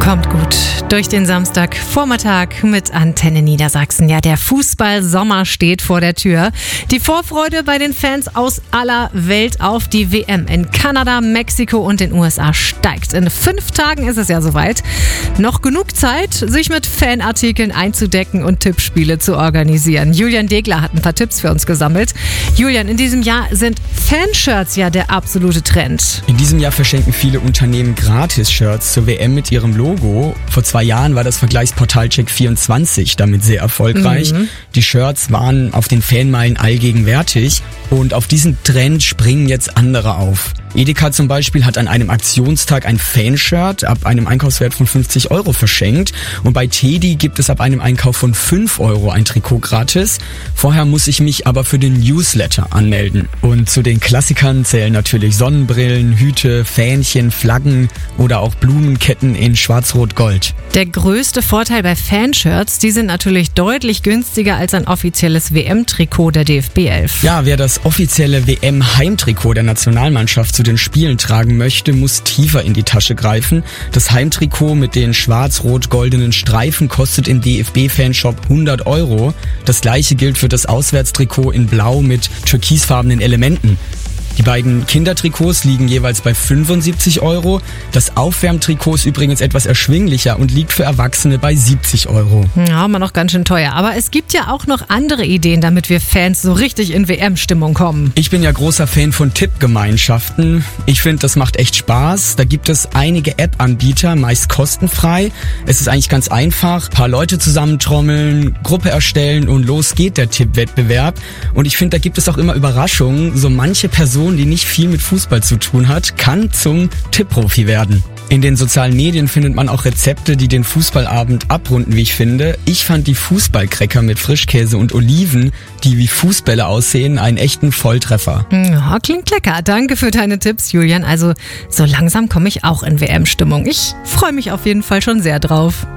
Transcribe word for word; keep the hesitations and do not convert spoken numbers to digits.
Kommt gut durch den Samstagvormittag mit Antenne Niedersachsen. Ja, der Fußball-Sommer steht vor der Tür. Die Vorfreude bei den Fans aus aller Welt auf die W M in Kanada, Mexiko und den U S A steigt. In fünf Tagen ist es ja soweit. Noch genug Zeit, sich mit Fanartikeln einzudecken und Tippspiele zu organisieren. Julian Degler hat ein paar Tipps für uns gesammelt. Julian, in diesem Jahr sind Fanshirts ja der absolute Trend. In diesem Jahr verschenken viele Unternehmen Gratis-Shirts zur W M mit ihrem Logo. Vor zwei Jahren war das Vergleichsportal Check vierundzwanzig damit sehr erfolgreich. Mhm. Die Shirts waren auf den Fanmeilen allgegenwärtig und auf diesen Trend springen jetzt andere auf. Edeka zum Beispiel hat an einem Aktionstag ein Fanshirt ab einem Einkaufswert von fünfzig Euro verschenkt und bei Teddy gibt es ab einem Einkauf von fünf Euro ein Trikot gratis. Vorher muss ich mich aber für den Newsletter anmelden. Und zu den Klassikern zählen natürlich Sonnenbrillen, Hüte, Fähnchen, Flaggen oder auch Blumenketten in Schwarz-Rot-Gold. Der größte Vorteil bei Fanshirts, die sind natürlich deutlich günstiger als ein offizielles W M-Trikot der D F B elf. Ja, wer das offizielle W M-Heimtrikot der Nationalmannschaft zu den Spielen tragen möchte, muss tiefer in die Tasche greifen. Das Heimtrikot mit den schwarz-rot-goldenen Streifen kostet im D F B-Fanshop hundert Euro. Das gleiche gilt für das Auswärtstrikot in Blau mit türkisfarbenen Elementen. Die beiden Kindertrikots liegen jeweils bei fünfundsiebzig Euro. Das Aufwärmtrikot ist übrigens etwas erschwinglicher und liegt für Erwachsene bei siebzig Euro. Ja, immer noch ganz schön teuer. Aber es gibt ja auch noch andere Ideen, damit wir Fans so richtig in W M-Stimmung kommen. Ich bin ja großer Fan von Tippgemeinschaften. Ich finde, das macht echt Spaß. Da gibt es einige App-Anbieter, meist kostenfrei. Es ist eigentlich ganz einfach. Ein paar Leute zusammentrommeln, Gruppe erstellen und los geht der Tippwettbewerb. Und ich finde, da gibt es auch immer Überraschungen. So manche Person, die nicht viel mit Fußball zu tun hat, kann zum Tippprofi werden. In den sozialen Medien findet man auch Rezepte, die den Fußballabend abrunden, wie ich finde. Ich fand die Fußballcracker mit Frischkäse und Oliven, die wie Fußbälle aussehen, einen echten Volltreffer. Ja, klingt lecker. Danke für deine Tipps, Julian. Also so langsam komme ich auch in W M-Stimmung. Ich freue mich auf jeden Fall schon sehr drauf.